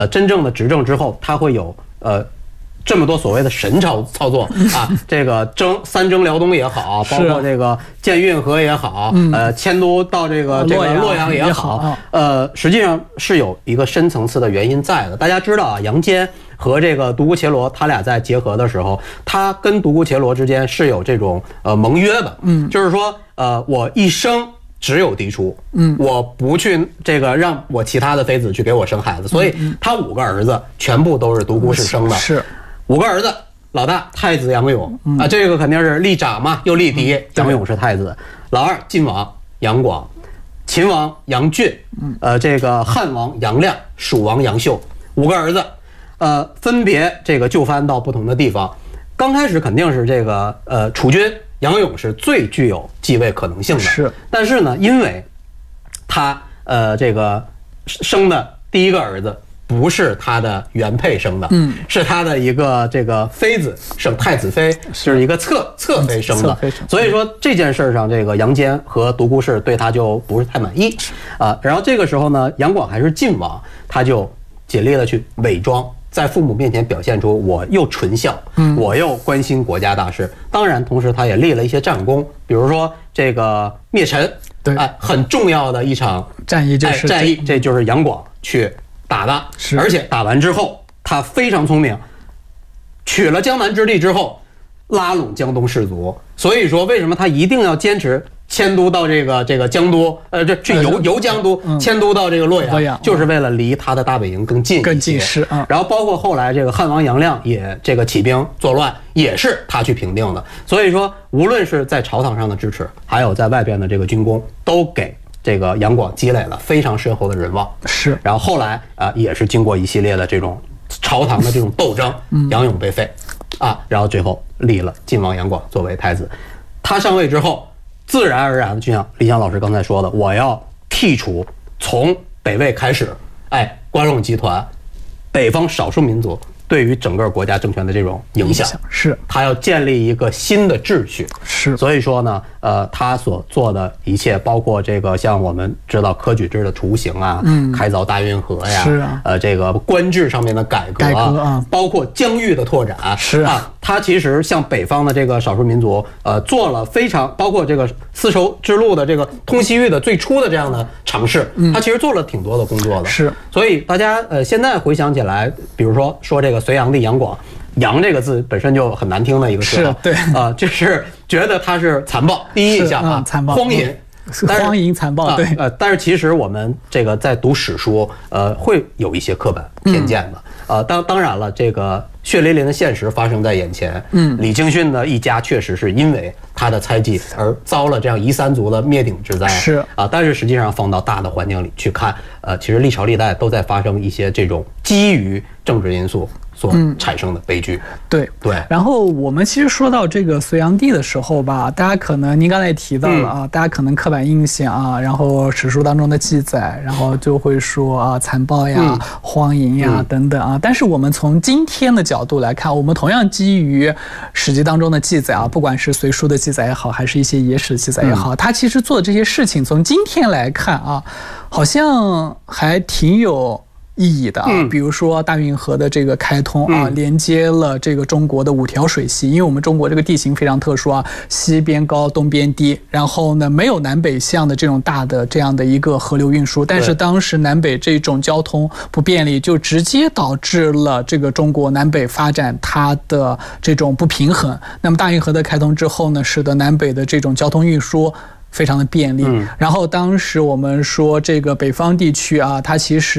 真正的执政之后，他会有这么多所谓的神操作啊，这个三征辽东也好，包括这个建运河也好，迁都到这个洛阳也好，实际上是有一个深层次的原因在的。大家知道啊，杨坚和这个独孤伽罗他俩在结合的时候，他跟独孤伽罗之间是有这种盟约的，就是说我一生只有嫡出，我不去这个让我其他的妃子去给我生孩子，所以他5个儿子全部都是独孤氏生的， 是 5个儿子，老大太子杨勇啊，这个肯定是立长嘛，又立嫡，杨勇是太子，老二晋王杨广，秦王杨俊，这个汉王杨亮，蜀王杨秀，5个儿子，分别这个就藩到不同的地方。刚开始肯定是这个储君杨勇是最具有继位可能性的， 是， 但是呢，因为他这个生的第一个儿子不是他的原配生的，是他的一个这个妃子生太子妃，是一个侧妃生的，所以说这件事上，这个杨坚和独孤氏对他就不是太满意啊。然后这个时候呢，杨广还是晋王，他就尽力的去伪装，在父母面前表现出我又纯孝，我又关心国家大事。当然，同时他也立了一些战功，比如说这个灭陈， 对， 很重要的一场战役， 这就是杨广去打的，而且打完之后，他非常聪明，取了江南之地之后，拉拢江东士族。所以说，为什么他一定要坚持迁都到这个江都，由江都迁都到这个洛阳，就是为了离他的大本营更近一些。然后包括后来这个汉王杨亮也这个起兵作乱，也是他去平定的。所以说，无论是在朝堂上的支持，还有在外边的这个军功，都给这个杨广积累了非常深厚的人望。 是， 然后后来也是经过一系列的这种朝堂的这种斗争，杨勇被废然后最后立了晋王杨广作为太子。他上位之后，自然而然的，就像李想老师刚才说的，我要剔除从北魏开始，关陇集团、北方少数民族对于整个国家政权的这种影响， 是他要建立一个新的秩序， 是。 所以说呢，他所做的一切，包括这个像我们知道科举制的雏形啊，开凿大运河呀， 是啊， 这个官制上面的改革啊，包括疆域的拓展， 是啊， 他其实像北方的这个少数民族，做了非常包括这个丝绸之路的这个通西域的最初的这样的尝试，他其实做了挺多的工作的， 是。 所以大家现在回想起来，比如说这个隋炀帝杨广，杨这个字本身就很难听的一个字， 对就是觉得他是残暴，第一印象残暴、 荒淫。 荒淫残暴，对， 但是其实我们这个在读史书，会有一些刻板偏见的，当然了，这个血淋淋的现实发生在眼前，李敬训的一家确实是因为他的猜忌而遭了这样夷三族的灭顶之灾， 是但是实际上放到大的环境里去看，其实历朝历代都在发生一些这种基于政治因素所产生的悲剧。 对。然后我们其实说到这个隋炀帝的时候吧，大家可能您刚才也提到了大家可能刻板印象然后史书当中的记载，然后就会说残暴呀、荒淫呀等等但是我们从今天的角度来看，我们同样基于史记当中的记载不管是隋书的记载也好，还是一些野史记载也好，他其实做的这些事情，从今天来看好像还挺有意义的比如说大运河的这个开通连接了这个中国的5条水系，因为我们中国这个地形非常特殊西边高东边低，然后呢没有南北向的这种大的这样的一个河流运输，但是当时南北这种交通不便利，就直接导致了这个中国南北发展它的这种不平衡。那么大运河的开通之后呢，使得南北的这种交通运输非常的便利，然后当时我们说这个北方地区它其实